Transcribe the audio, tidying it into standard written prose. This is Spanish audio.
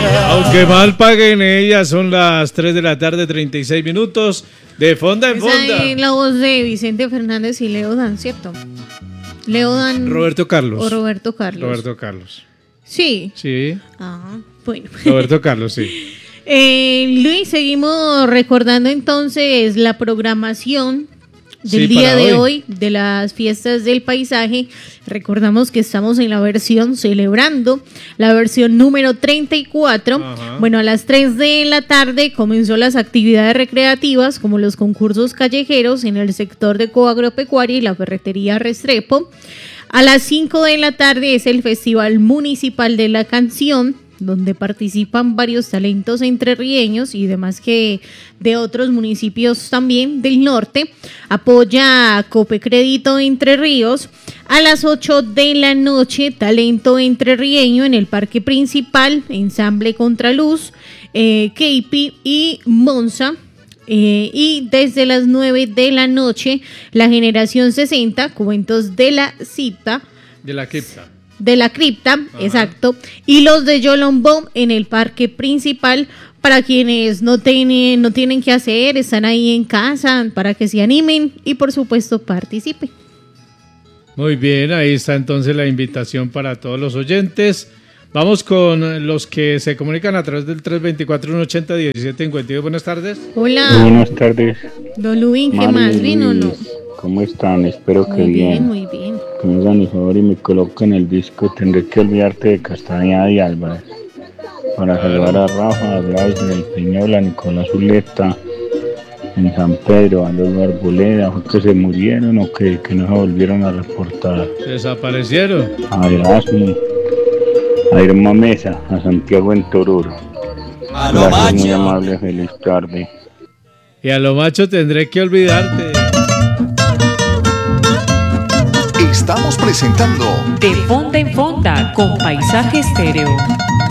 Aunque mal paguen ellas, son las 3 de la tarde, 36 minutos. De fonda en fonda. Esa es la voz de Vicente Fernández y Leo Dan, ¿cierto? Leo Dan. Roberto Carlos. O Roberto Carlos. Roberto Carlos. Sí. Sí. Ah, bueno. Roberto Carlos, sí. Luis, seguimos recordando entonces la programación del Sí, día para de hoy. hoy de las fiestas del paisaje. Recordamos que estamos en la versión celebrando, la versión número 34. Ajá. Bueno, a las 3 de la tarde comenzó las actividades recreativas como los concursos callejeros en el sector de Coagropecuaria y la ferretería Restrepo. A las 5 de la tarde es el Festival Municipal de la Canción, donde participan varios talentos entrerrieños y demás que de otros municipios también del norte. Apoya a Cope Crédito Entre Ríos. A las 8 de la noche, talento entrerrieño en el parque principal, ensamble Contraluz, Keipi y Monza. Y desde las 9 de la noche, la generación 60, cuentos de la cita. De la cripta. De la cripta, Ajá. exacto. Y los de Yolombó en el parque principal, para quienes no tienen que hacer, están ahí en casa, para que se animen y por supuesto participen. Muy bien, ahí está entonces la invitación para todos los oyentes. Vamos con los que se comunican a través del 324-180-1752. Buenas tardes. Hola, Buenas tardes. don Luis, ¿qué Mario más? y ¿Vino o no? Luis. ¿Cómo están? Espero que Muy bien, bien. muy bien. Que me hagan el favor y me coloquen el disco. Tendré que olvidarte de Castañeda y Álvarez. Para saludar a Rafa, a Gladys del Peñol, a Nicolás Zuleta, en San Pedro, a los Arboleda, ¿fue que se murieron o que no se volvieron a reportar? Desaparecieron. A Erasmo, a Irma Mesa, a Santiago en Toruro. Gracias, muy amable, feliz tarde. Y a lo macho tendré que olvidarte. Estamos presentando De Fonda en Fonda con Paisaje Estéreo.